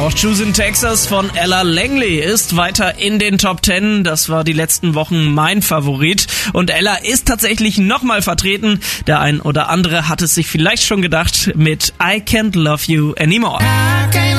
Auch Juice in Texas von Ella Langley ist weiter in den Top 10. Das war die letzten Wochen mein Favorit. Und Ella ist tatsächlich nochmal vertreten. Der ein oder andere hat es sich vielleicht schon gedacht mit I Can't Love You Anymore.